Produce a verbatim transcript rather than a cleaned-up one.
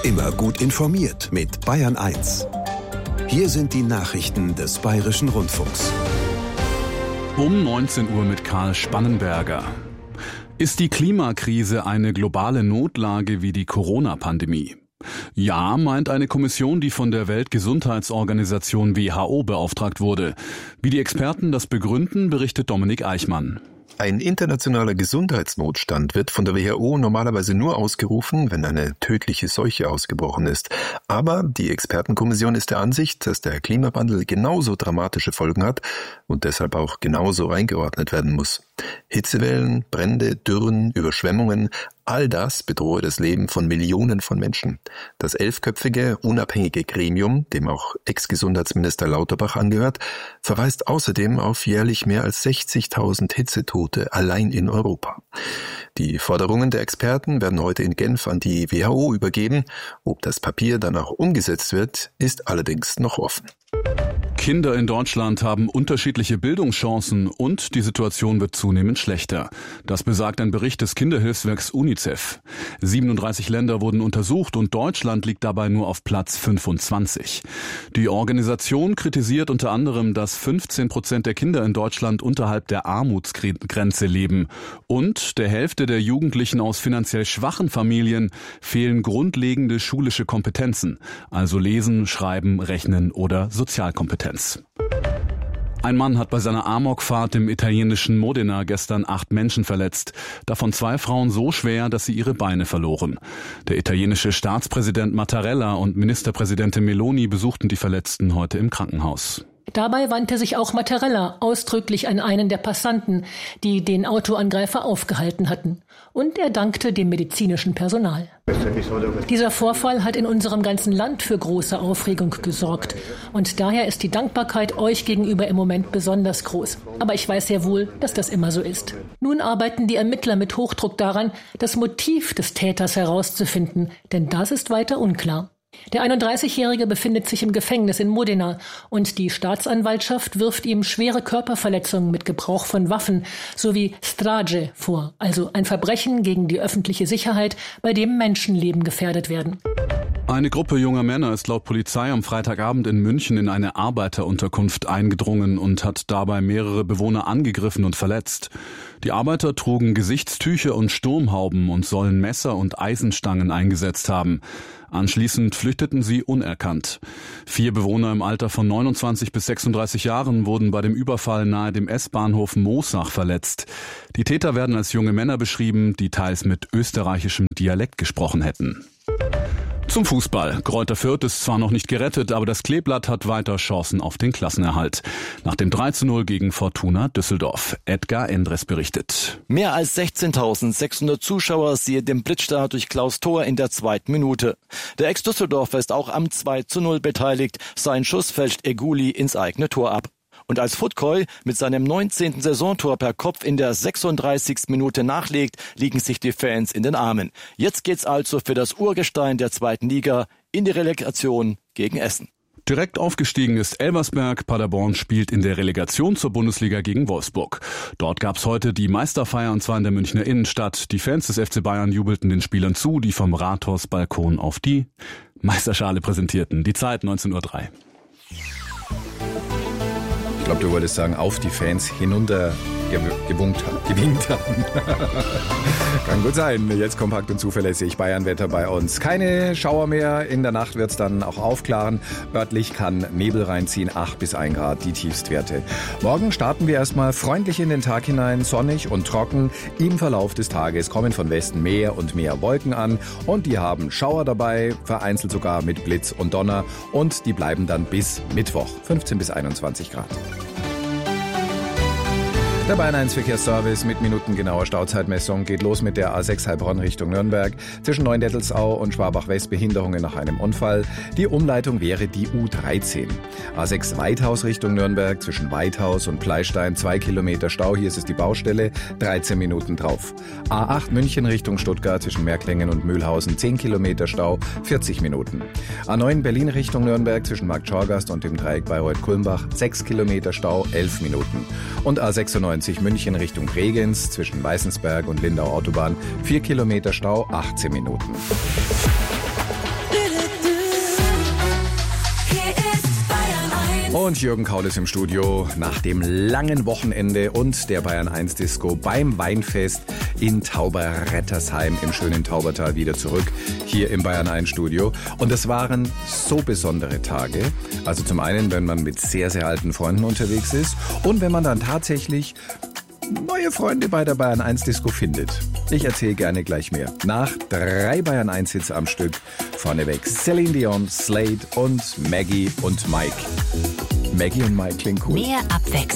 Immer gut informiert mit Bayern eins. Hier sind die Nachrichten des Bayerischen Rundfunks. Um neunzehn Uhr mit Karl Spannenberger. Ist die Klimakrise eine globale Notlage wie die Corona-Pandemie? Ja, meint eine Kommission, die von der Weltgesundheitsorganisation W H O beauftragt wurde. Wie die Experten das begründen, berichtet Dominik Eichmann. Ein internationaler Gesundheitsnotstand wird von der W H O normalerweise nur ausgerufen, wenn eine tödliche Seuche ausgebrochen ist. Aber die Expertenkommission ist der Ansicht, dass der Klimawandel genauso dramatische Folgen hat und deshalb auch genauso eingeordnet werden muss. Hitzewellen, Brände, Dürren, Überschwemmungen, all das bedrohe das Leben von Millionen von Menschen. Das elfköpfige, unabhängige Gremium, dem auch Ex-Gesundheitsminister Lauterbach angehört, verweist außerdem auf jährlich mehr als sechzigtausend Hitzetote allein in Europa. Die Forderungen der Experten werden heute in Genf an die W H O übergeben. Ob das Papier dann auch umgesetzt wird, ist allerdings noch offen. Kinder in Deutschland haben unterschiedliche Bildungschancen und die Situation wird zunehmend schlechter. Das besagt ein Bericht des Kinderhilfswerks UNICEF. siebenunddreißig Länder wurden untersucht und Deutschland liegt dabei nur auf Platz fünfundzwanzig. Die Organisation kritisiert unter anderem, dass fünfzehn Prozent der Kinder in Deutschland unterhalb der Armutsgrenze leben und der Hälfte der Jugendlichen aus finanziell schwachen Familien fehlen grundlegende schulische Kompetenzen, also Lesen, Schreiben, Rechnen oder Sozialkompetenz. Ein Mann hat bei seiner Amokfahrt im italienischen Modena gestern acht Menschen verletzt, davon zwei Frauen so schwer, dass sie ihre Beine verloren. Der italienische Staatspräsident Mattarella und Ministerpräsidentin Meloni besuchten die Verletzten heute im Krankenhaus. Dabei wandte sich auch Mattarella ausdrücklich an einen der Passanten, die den Autoangreifer aufgehalten hatten. Und er dankte dem medizinischen Personal. Dieser Vorfall hat in unserem ganzen Land für große Aufregung gesorgt. Und daher ist die Dankbarkeit euch gegenüber im Moment besonders groß. Aber ich weiß sehr wohl, dass das immer so ist. Nun arbeiten die Ermittler mit Hochdruck daran, das Motiv des Täters herauszufinden, denn das ist weiter unklar. Der einunddreißigjährige befindet sich im Gefängnis in Modena und die Staatsanwaltschaft wirft ihm schwere Körperverletzungen mit Gebrauch von Waffen sowie Strage vor, also ein Verbrechen gegen die öffentliche Sicherheit, bei dem Menschenleben gefährdet werden. Eine Gruppe junger Männer ist laut Polizei am Freitagabend in München in eine Arbeiterunterkunft eingedrungen und hat dabei mehrere Bewohner angegriffen und verletzt. Die Arbeiter trugen Gesichtstücher und Sturmhauben und sollen Messer und Eisenstangen eingesetzt haben. Anschließend flüchteten sie unerkannt. Vier Bewohner im Alter von neunundzwanzig bis sechsunddreißig Jahren wurden bei dem Überfall nahe dem S-Bahnhof Moosach verletzt. Die Täter werden als junge Männer beschrieben, die teils mit österreichischem Dialekt gesprochen hätten. Zum Fußball. Greuther Fürth ist zwar noch nicht gerettet, aber das Kleeblatt hat weiter Chancen auf den Klassenerhalt. Nach dem drei zu null gegen Fortuna Düsseldorf. Edgar Endres berichtet. Mehr als sechzehntausendsechshundert Zuschauer siehe dem Blitzstart durch Klaus Thor in der zweiten Minute. Der Ex-Düsseldorfer ist auch am zwei zu null beteiligt. Sein Schuss fälscht Eguli ins eigene Tor ab. Und als Futkoi mit seinem neunzehnten Saisontor per Kopf in der sechsunddreißigsten Minute nachlegt, liegen sich die Fans in den Armen. Jetzt geht's also für das Urgestein der zweiten Liga in die Relegation gegen Essen. Direkt aufgestiegen ist Elversberg. Paderborn spielt in der Relegation zur Bundesliga gegen Wolfsburg. Dort gab's heute die Meisterfeier und zwar in der Münchner Innenstadt. Die Fans des F C Bayern jubelten den Spielern zu, die vom Rathausbalkon auf die Meisterschale präsentierten. Die Zeit neunzehn Uhr drei. Ich glaube, du wolltest sagen, auf die Fans hinunter gewunkt haben, gewinkt haben. Kann gut sein. Jetzt kompakt und zuverlässig Bayern-Wetter bei uns. Keine Schauer mehr. In der Nacht wird es dann auch aufklaren. Örtlich kann Nebel reinziehen. acht bis ein Grad, die Tiefstwerte. Morgen starten wir erstmal freundlich in den Tag hinein. Sonnig und trocken. Im Verlauf des Tages kommen von Westen mehr und mehr Wolken an. Und die haben Schauer dabei. Vereinzelt sogar mit Blitz und Donner. Und die bleiben dann bis Mittwoch. fünfzehn bis einundzwanzig Grad. Der Bayern eins Verkehrsservice mit minutengenauer Stauzeitmessung geht los mit der A sechs Heilbronn Richtung Nürnberg. Zwischen Neuendettelsau und Schwabach-West Behinderungen nach einem Unfall. Die Umleitung wäre die U dreizehn. A sechs Weithaus Richtung Nürnberg. Zwischen Weithaus und Pleistein zwei Kilometer Stau. Hier ist es die Baustelle. dreizehn Minuten drauf. A acht München Richtung Stuttgart. Zwischen Merklingen und Mühlhausen zehn Kilometer Stau. vierzig Minuten. A neun Berlin Richtung Nürnberg. Zwischen Markt Schorgast und dem Dreieck Bayreuth-Kulmbach. sechs Kilometer Stau. elf Minuten. Und A sechsundneunzig München Richtung Bregenz zwischen Weißensberg und Lindau Autobahn vier Kilometer Stau, achtzehn Minuten. Und Jürgen Kaul ist im Studio nach dem langen Wochenende und der Bayern eins Disco beim Weinfest in Tauberrettersheim im schönen Taubertal wieder zurück hier im Bayern eins Studio. Und es waren so besondere Tage. Also zum einen, wenn man mit sehr, sehr alten Freunden unterwegs ist und wenn man dann tatsächlich neue Freunde bei der Bayern eins Disco findet. Ich erzähle gerne gleich mehr. Nach drei Bayern eins Hits am Stück, vorneweg Celine Dion, Slade und Maggie und Mike. Maggie und Mike klingt cool. Mehr Abwechslung.